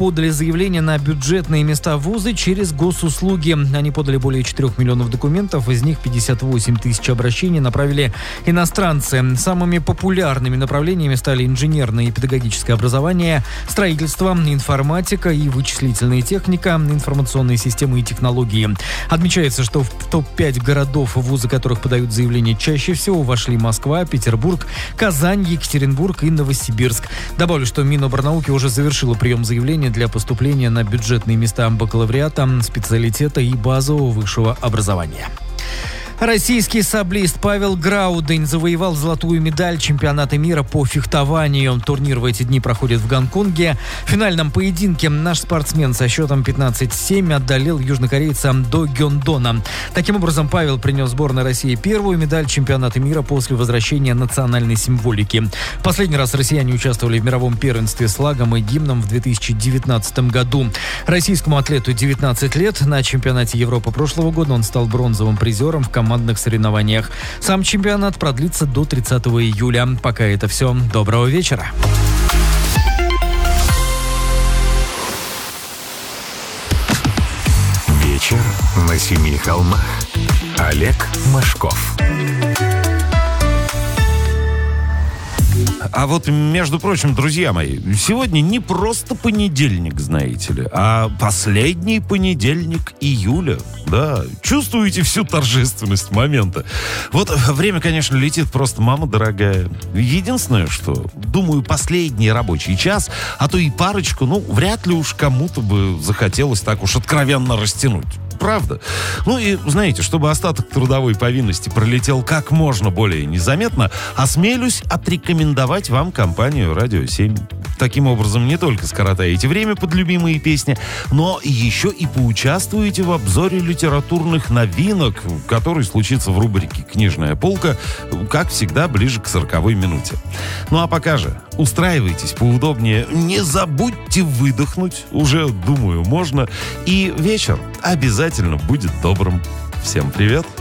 подали заявление на бюджетные места в вузы через госуслуги. Они подали более 4 миллионов документов, из них 58 тысяч обращений направили иностранцы. Самыми популярными направлениями стали инженерное и педагогическое образование, строительство, информатика и вычислительная техника, информационные системы и технологии. Отмечается, что в топ-5 городов, вузы которых подают заявления чаще всего, вошли Москва, Петербург, Казань, Екатеринбург и Новосибирск. Добавлю, что Миноборнауки уже завершила прием заявления для поступления на бюджетные места бакалавриата, специалитета и базового высшего образования. Российский саблист Павел Граудень завоевал золотую медаль чемпионата мира по фехтованию. Турнир в эти дни проходит в Гонконге. В финальном поединке наш спортсмен со счетом 15-7 одолел южнокорейца До Гёндона. Таким образом, Павел принес сборной России первую медаль чемпионата мира после возвращения национальной символики. Последний раз россияне участвовали в мировом первенстве с флагом и гимном в 2019 году. Российскому атлету 19 лет. На чемпионате Европы прошлого года он стал бронзовым призером в командных соревнованиях. Сам чемпионат продлится до 30 июля. Пока это все. Доброго вечера. Вечер на семи холмах. Олег Машков. А вот, между прочим, друзья мои, сегодня не просто понедельник, знаете ли, а последний понедельник июля. Да, чувствуете всю торжественность момента. Вот время, конечно, летит просто, мама дорогая. Единственное, что, думаю, последний рабочий час, а то и парочку, вряд ли уж кому-то бы захотелось так уж откровенно растянуть. Правда? И, знаете, чтобы остаток трудовой повинности пролетел как можно более незаметно, осмелюсь отрекомендовать вам компанию «Радио 7». Таким образом, не только скоротаете время под любимые песни, но еще и поучаствуете в обзоре литературных новинок, который случится в рубрике «Книжная полка», как всегда, ближе к 40-й минуте. А пока же, устраивайтесь поудобнее, не забудьте выдохнуть, уже, думаю, можно, и вечер обязательно будет добрым. Всем привет!